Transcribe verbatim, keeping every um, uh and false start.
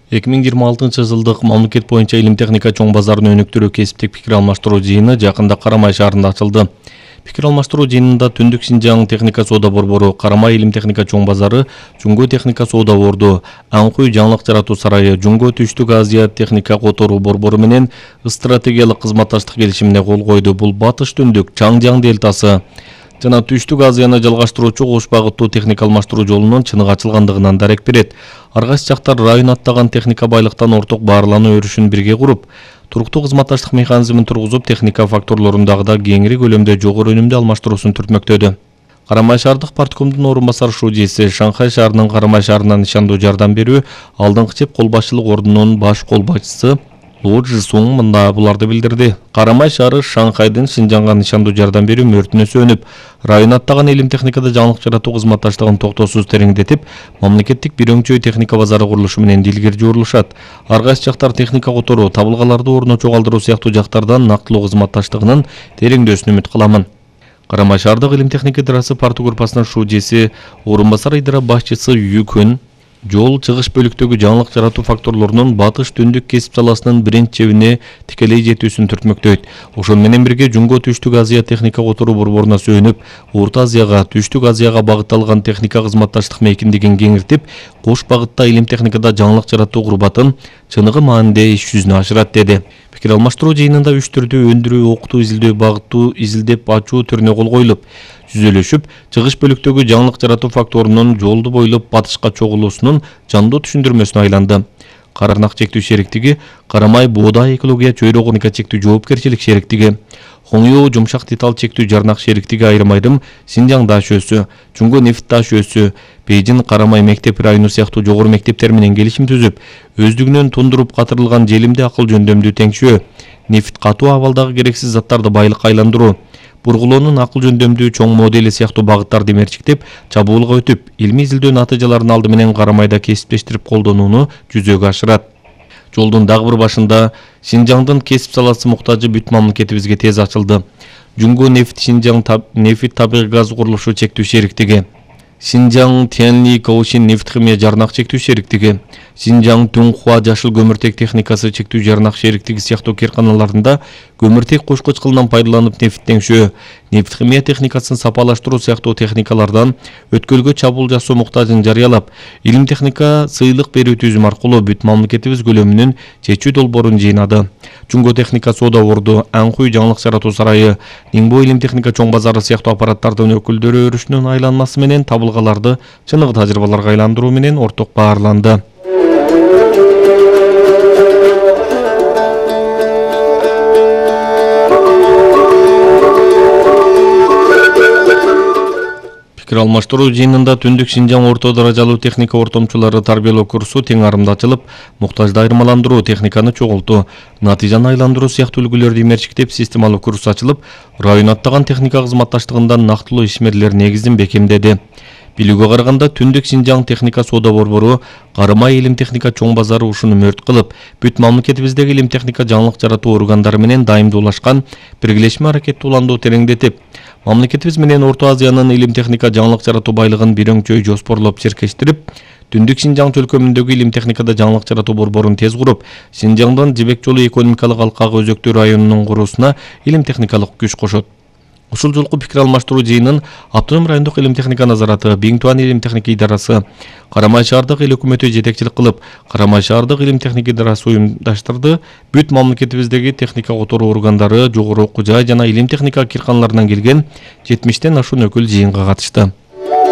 эки миң жыйырма алтынчы жылдык мамлекет боюнча илим техника чоң базарын өнүктүрүү кесиптик пикир алмаштыруу жыйыны жакында Карамай шаарында ачылды. Пикир алмаштыруу жыйынында Түндүк Синжаң техника соода борбору, Карамай илим техника чоң базары, Жуңго техника соода борду, Аңкуй жаңылык жаратуу сарайы, Жуңго Түштүк Азия техника которуу борбору менен стратегиялык кызматташтык келишимине кол койду. Бул Батыш Түндүк, Чаңжаң дельтасы жана Түштүк Азияны жалгаштыруучу кош багыттуу техника алмаштыруу жолунун чыныгы ачылгандыгынан дарек берет. Ар кайсы жактар район аттаган техника байлыктан орток баарлануу өрүшүн бирге куруп, туруктуу кызматташтык механизмин тургузуп, техника факторлорундагы кеңири көлөмдө жогору өнүмдүү алмаштыруусун түртмөктөдү. Карамай шаардык парткомдун орун басар шужиси, Шанхай шаарынын Карамай шаарынан ишандуу жардам берүү алдыңкы чеп кол башчылык ордунун баш кол башчысы Лу Жисуң мында буларды билдирди. Карамай шаары Шанхайдын Синжаңга нишандуу жардам берүү мөртүнө сөнүп, район аттаган илим техникада жаңылык жаратуу кызматташтыгын токтоосуз тереңдетип, мамлекеттик бир өңчөй техника базары курулушу менен дилгер жуурулушат. Ар кайсы жактар техника которуу, табылгаларды ордуна чогалтыруу сыяктуу жактардан нактылуу кызматташтыгынын тереңдөөсүн үмүт кыламын. Карамай шаардык илим техника идарасы парты группасынын шужиси, орун басар идара башчысы Юкүн жол чыгыш бөлүктөгү жаңылык жаратуу факторлорунун Батыш Түндүк кесип саласынын биринчи чебине тикелей жетүүсүн түртмөктөйт. Ошол менен бирге Жуңго Түштүк Азия техника которуу борборуна сүйөнүп, Орто Азияга, Түштүк Азияга багытталган техника кызматташтык мейкиндигин кеңиртип, кош багытта илим техникада жаңылык жаратуу курбатын чыныгы мааниде иш жүзүнө ашырат деди. Пикир алмаштыруу жыйынында үч түрдүү өндүрүү, окутуу, изилдөө, багыттуу, изилдеп ачуу түрүнө кол коюлуп, жүзөлөшүп, чыгыш бөлүктөгү жаңылык жаратуу факторунун жолду бойлоп батышка чогулуусунун жандуу түшүндүрмөсүнө айланды. Каранак чектүү шериктиги, Карамай буудай экология чөйрө коника чектүү жоопкерчилик шериктиги, Хоңю жумшак деталь чектүү жарнак шериктиги айрым-айрым Синжаң даш өсү, Жуңго нефт даш өсү, Бейжин Карамай мектеп району сыяктуу жогору мектептер менен келишим түзүп, өздүгүнөн тундуруп катырылган желимди акыл жөндөмдүү теңшөө, нефт катуу абалдагы керексиз заттарды байлыкка айландыруу, бургулоонун акыл жөндөмдүү чоң модели сыяктуу багыттарды мерчиктеп, чабуулга өтүп, илмий изилдөө натыйжаларын алды менен Карамайда кесиптештирип колдонууну жүзөгө ашырат. Жолдун дагы бир башында Синжаңдын кесип саласы муктажы бүт мамлекетибизге тез ачылды. Жуңго нефт Синжаң нефт табигый газ курулушу чектүү шериктиги, Синжаң Тянли Каошин нефт химия жарнак чектүү шериктиги, Синжаң Тунхуа жашыл көмүртек техникасы чектүү жарнак шериктиги сыяктуу кээрканаларында көмүртек кошкоч кылынан пайдаланып нефт теңшөө, нефт химия техникасын сапалаштыруу сыяктуу техникалардан өткөлгө чабуул жасоо муктажын жарыялап, илим техника сыйлык берүү түзүм аркылуу бүт мамлекетибиз көлөмүнүн чечүү долбоорун жыйнады. Жуңго техника соода борду, Аңкуй жаңылык жаратуу сарайы, Ниңбо илим техника чоң базары сыяктуу аппараттардын өкүлдөрү өрүшүнүн айланмасы менен табылгаларды чыныгы тажрыйбаларга айландыруу менен орток баарланды. Пикир алмаштыруу жыйынында Түндүк Синжаң орто даражалуу техника ортомчулары тарбиялоо курсу тең арымда ачылып, муктажды айырмаландыруу, техниканы чогултуу, натыйжаны айландыруу сыяктуу үлгүлөрдү мерчиктеп, системалуу курс ачылып, район аттаган техника кызматташтыгындан нактылуу ишмерлер негизин бекемдеди. Билүүгө караганда Түндүк Синжаң техника соода борбору Карамай илим техника чоң базары ушуну мөрт кылып, бүт мамлекетибиздеги илим техника жаңылык жаратуу органдары менен дайымдуулашкан биргелешме аракетти уландуу тереңдетип, мамлекетибиз менен Орто Азиянын илим техника жаңылык жаратуу байлыгын бир өңчөй жоспорлоп чиркештирип, Түндүк Синжаң өлкөмүндөгү илим техникада жаңылык жаратуу борборун тез куруп, Синжаңдын Жибек жолу экономикалык алкагы өзөктүү районунун куруусуна илим техникалык күч кошот. Ушул жолку пикир алмаштыруу жыйынын Автоном райондук илим техника назараты, Биңтуан илим техника идарасы, Карамай шаардык эл өкмөтү жетекчилик кылып, Карамай шаардык илим техника идарасы уюмдаштырды. Бүт мамлекетибиздеги техника которуу органдары, жогору окуу жай жана илим техника кирканаларынан келген жетимиштен ашуун өкүл жыйынга катышты.